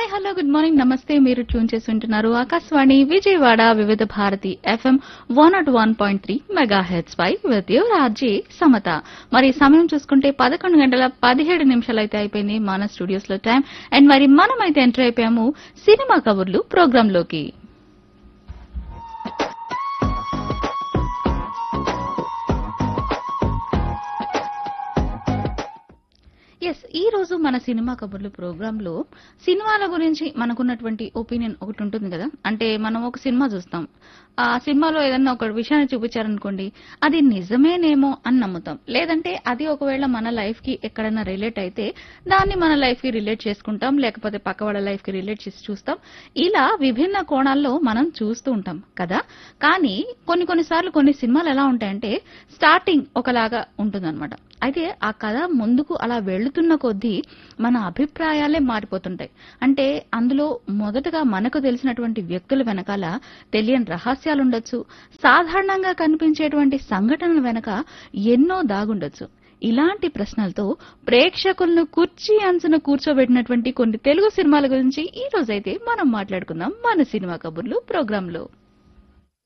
Hello good morning నమస్తే మీరు tune చేసి ఉంటున్నారు ఆకాశవాణి విజయవాడ వివిధ Bharati FM 101.3 megahertz pi with your RJ Samata. మరి సమయం చూసుకుంటే 11 గంటల 17 నిమిషాలు అయితే అయిపోయింది మన స్టూడియోస్ లో టైం. అండ్ మరి మనమైతే ఎంటర్ అయిపోయాము సినిమా కబుర్లు ప్రోగ్రామ్ లోకి. ఎస్ ఈ రోజు మన సినిమా కబుర్లు ప్రోగ్రామ్ లో సినిమాల గురించి మనకున్నటువంటి ఒపీనియన్ ఒకటి ఉంటుంది కదా. అంటే మనం ఒక సినిమా చూస్తాం, ఆ సినిమాలో ఏదన్నా ఒక విషయాన్ని చూపించారనుకోండి, అది నిజమేనేమో అని నమ్ముతాం. లేదంటే అది ఒకవేళ మన లైఫ్ కి ఎక్కడైనా రిలేట్ అయితే దాన్ని మన లైఫ్ కి రిలేట్ చేసుకుంటాం, లేకపోతే పక్క వాళ్ళ లైఫ్ కి రిలేట్ చేసి చూస్తాం. ఇలా విభిన్న కోణాల్లో మనం చూస్తూ ఉంటాం కదా. కానీ కొన్నిసార్లు కొన్ని సినిమాలు ఎలా ఉంటాయంటే స్టార్టింగ్ ఒకలాగా ఉంటుందన్నమాట. అయితే ఆ కథ ముందుకు అలా వెళుతున్న కొద్దీ మన అభిప్రాయాలే మారిపోతుంటాయి. అంటే అందులో మొదటగా మనకు తెలిసినటువంటి వ్యక్తుల వెనకాల తెలియని రహస్యాలుండొచ్చు, సాధారణంగా కనిపించేటువంటి సంఘటనల వెనక ఎన్నో దాగుండొచ్చు. ఇలాంటి ప్రశ్నలతో ప్రేక్షకులను కుర్చీ అంచున కూర్చోబెట్టినటువంటి కొన్ని తెలుగు సినిమాల గురించి ఈ రోజైతే మనం మాట్లాడుకుందాం మన సినిమా కబుర్లు ప్రోగ్రాంలో.